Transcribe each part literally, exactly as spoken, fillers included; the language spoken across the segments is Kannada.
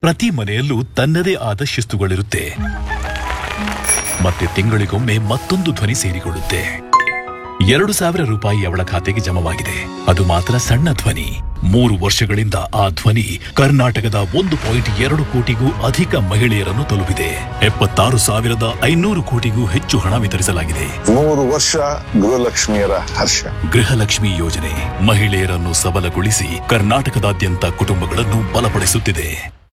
ಪ್ರತಿ ಮನೆಯಲ್ಲೂ ತನ್ನದೇ ಆದ ಶಿಸ್ತುಗಳಿರುತ್ತೆ. ಮತ್ತೆ ತಿಂಗಳಿಗೊಮ್ಮೆ ಮತ್ತೊಂದು ಧ್ವನಿ ಸೇರಿಕೊಳ್ಳುತ್ತೆ. ಎರಡು ಸಾವಿರ ರೂಪಾಯಿ ಅವಳ ಖಾತೆಗೆ ಜಮವಾಗಿದೆ. ಅದು ಮಾತ್ರ ಸಣ್ಣ ಧ್ವನಿ. ಮೂರು ವರ್ಷಗಳಿಂದ ಆ ಧ್ವನಿ ಕರ್ನಾಟಕದ ಒಂದು ಪಾಯಿಂಟ್ ಎರಡು ಕೋಟಿಗೂ ಅಧಿಕ ಮಹಿಳೆಯರನ್ನು ತಲುಪಿದೆ. ಎಪ್ಪತ್ತಾರು ಸಾವಿರದ ಐನೂರು ಕೋಟಿಗೂ ಹೆಚ್ಚು ಹಣ ವಿತರಿಸಲಾಗಿದೆ. ಮೂರು ವರ್ಷ ಗೃಹಲಕ್ಷ್ಮಿಯರ ಹರ್ಷ. ಗೃಹಲಕ್ಷ್ಮಿ ಯೋಜನೆ ಮಹಿಳೆಯರನ್ನು ಸಬಲಗೊಳಿಸಿ ಕರ್ನಾಟಕದಾದ್ಯಂತ ಕುಟುಂಬಗಳನ್ನು ಬಲಪಡಿಸುತ್ತಿದೆ.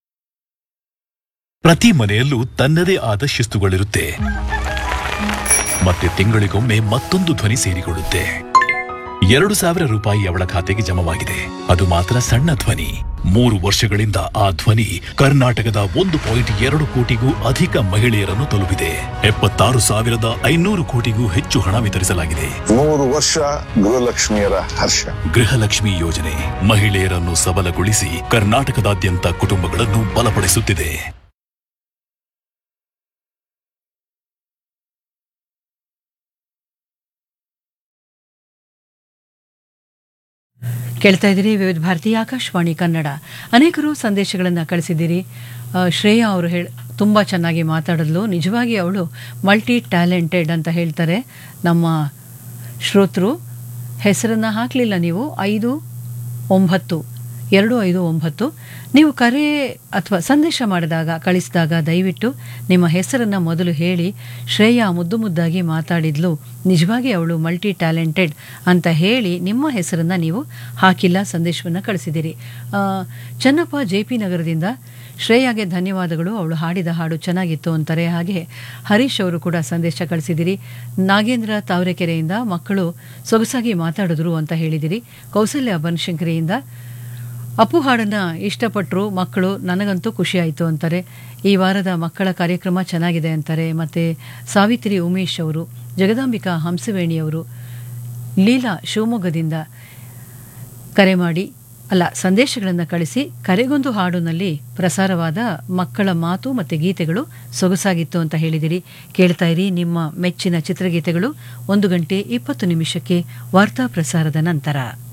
ಪ್ರತಿ ಮನೆಯಲ್ಲೂ ತನ್ನದೇ ಆದ ಶಿಸ್ತುಗಳಿರುತ್ತೆ. ಮತ್ತೆ ತಿಂಗಳಿಗೊಮ್ಮೆ ಮತ್ತೊಂದು ಧ್ವನಿ ಸೇರಿಕೊಳ್ಳುತ್ತೆ. ಎರಡು ಸಾವಿರ ರೂಪಾಯಿ ಅವಳ ಖಾತೆಗೆ ಜಮವಾಗಿದೆ. ಅದು ಮಾತ್ರ ಸಣ್ಣ ಧ್ವನಿ. ಮೂರು ವರ್ಷಗಳಿಂದ ಆ ಧ್ವನಿ ಕರ್ನಾಟಕದ ಒಂದು ಪಾಯಿಂಟ್ ಎರಡು ಕೋಟಿಗೂ ಅಧಿಕ ಮಹಿಳೆಯರನ್ನು ತಲುಪಿದೆ. ಎಪ್ಪತ್ತಾರು ಸಾವಿರದ ಐನೂರು ಕೋಟಿಗೂ ಹೆಚ್ಚು ಹಣ ವಿತರಿಸಲಾಗಿದೆ. ಮೂರು ವರ್ಷ ಗೃಹಲಕ್ಷ್ಮಿಯರ ಹರ್ಷ. ಗೃಹಲಕ್ಷ್ಮಿ ಯೋಜನೆ ಮಹಿಳೆಯರನ್ನು ಸಬಲಗೊಳಿಸಿ ಕರ್ನಾಟಕದಾದ್ಯಂತ ಕುಟುಂಬಗಳನ್ನು ಬಲಪಡಿಸುತ್ತಿದೆ. ಕೇಳ್ತಾ ಇದ್ದೀರಿ ವಿವಿಧ ಭಾರತಿ ಆಕಾಶವಾಣಿ ಕನ್ನಡ. ಅನೇಕರು ಸಂದೇಶಗಳನ್ನು ಕಳಿಸಿದ್ದೀರಿ. ಶ್ರೇಯಾ ಅವರು ಹೇಳ ತುಂಬ ಚೆನ್ನಾಗಿ ಮಾತಾಡಿದ್ಲು. ನಿಜವಾಗಿ ಅವಳು ಮಲ್ಟಿ ಟ್ಯಾಲೆಂಟೆಡ್ ಅಂತ ಹೇಳ್ತಾರೆ ನಮ್ಮ ಶ್ರೋತೃ. ಹೆಸರನ್ನು ಹಾಕಲಿಲ್ಲ ನೀವು. ಐದು ಒಂಬತ್ತು ಎರಡು ಐದು ಒಂಬತ್ತು ನೀವು ಕರೆ ಅಥವಾ ಸಂದೇಶ ಮಾಡಿದಾಗ ಕಳಿಸಿದಾಗ ದಯವಿಟ್ಟು ನಿಮ್ಮ ಹೆಸರನ್ನು ಮೊದಲು ಹೇಳಿ. ಶ್ರೇಯಾ ಮುದ್ದು ಮುದ್ದಾಗಿ ಮಾತಾಡಿದ್ಲು, ನಿಜವಾಗಿ ಅವಳು ಮಲ್ಟಿ ಟ್ಯಾಲೆಂಟೆಡ್ ಅಂತ ಹೇಳಿ ನಿಮ್ಮ ಹೆಸರನ್ನು ನೀವು ಹಾಕಿಲ್ಲ, ಸಂದೇಶವನ್ನು ಕಳಿಸಿದ್ದೀರಿ. ಚನ್ನಪ್ಪ ಜೆ ಪಿ ನಗರದಿಂದ ಶ್ರೇಯಾಗೆ ಧನ್ಯವಾದಗಳು, ಅವಳು ಹಾಡಿದ ಹಾಡು ಚೆನ್ನಾಗಿತ್ತು ಅಂತಾರೆ. ಹಾಗೆ ಹರೀಶ್ ಅವರು ಕೂಡ ಸಂದೇಶ ಕಳಿಸಿದ್ದೀರಿ. ನಾಗೇಂದ್ರ ತಾವರೆಕೆರೆಯಿಂದ ಮಕ್ಕಳು ಸೊಗಸಾಗಿ ಮಾತಾಡಿದ್ರು ಅಂತ ಹೇಳಿದಿರಿ. ಕೌಸಲ್ಯ ಬನಶಂಕರಿಯಿಂದ ಅಪ್ಪು ಹಾಡನ್ನು ಇಷ್ಟಪಟ್ಟರು ಮಕ್ಕಳು, ನನಗಂತೂ ಖುಷಿಯಾಯಿತು ಅಂತಾರೆ. ಈ ವಾರದ ಮಕ್ಕಳ ಕಾರ್ಯಕ್ರಮ ಚೆನ್ನಾಗಿದೆ ಅಂತಾರೆ. ಮತ್ತು ಸಾವಿತ್ರಿ ಉಮೇಶ್ ಅವರು, ಜಗದಾಂಬಿಕಾ ಹಂಸವೇಣಿಯವರು, ಲೀಲಾ ಶಿವಮೊಗ್ಗದಿಂದ ಕರೆ ಮಾಡಿ ಅಲ್ಲ ಸಂದೇಶಗಳನ್ನು ಕಳಿಸಿ ಕರೆಗೊಂದು ಹಾಡುನಲ್ಲಿ ಪ್ರಸಾರವಾದ ಮಕ್ಕಳ ಮಾತು ಮತ್ತು ಗೀತೆಗಳು ಸೊಗಸಾಗಿತ್ತು ಅಂತ ಹೇಳಿದಿರಿ. ಕೇಳ್ತಾ ಇರಿ ನಿಮ್ಮ ಮೆಚ್ಚಿನ ಚಿತ್ರಗೀತೆಗಳು ಒಂದು ಗಂಟೆ ಇಪ್ಪತ್ತು ನಿಮಿಷಕ್ಕೆ ವಾರ್ತಾ ಪ್ರಸಾರದ ನಂತರ.